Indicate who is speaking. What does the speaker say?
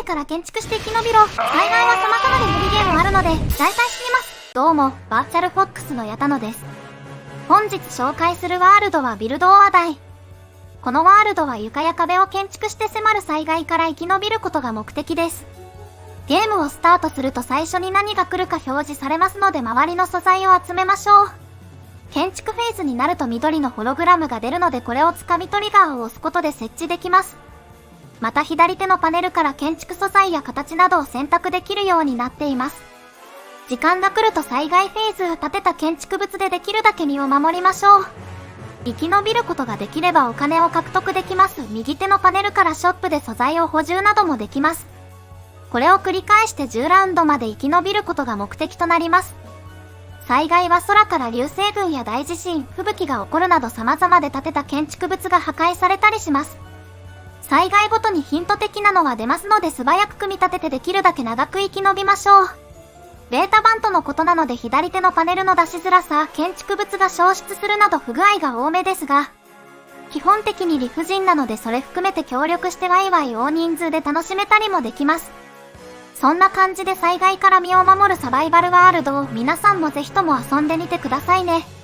Speaker 1: から建築して生き延びろ。災害は様々で無理ゲームあるので、大体死にます。どうも、バーチャルフォックスの矢田野です。本日紹介するワールドはビルドオアダイ。このワールドは床や壁を建築して迫る災害から生き延びることが目的です。ゲームをスタートすると最初に何が来るか表示されますので周りの素材を集めましょう。建築フェーズになると緑のホログラムが出るのでこれを掴みトリガーを押すことで設置できます。また左手のパネルから建築素材や形などを選択できるようになっています。時間が来ると災害フェーズを建てた建築物でできるだけ身を守りましょう。生き延びることができればお金を獲得できます。右手のパネルからショップで素材を補充などもできます。これを繰り返して10ラウンドまで生き延びることが目的となります。災害は空から流星群や大地震、吹雪が起こるなど様々で建てた建築物が破壊されたりします。災害ごとにヒント的なのは出ますので素早く組み立ててできるだけ長く生き延びましょう。ベータ版とのことなので左手のパネルの出しづらさ、建築物が消失するなど不具合が多めですが、基本的に理不尽なのでそれ含めて協力してワイワイ大人数で楽しめたりもできます。そんな感じで災害から身を守るサバイバルワールドを皆さんもぜひとも遊んでみてくださいね。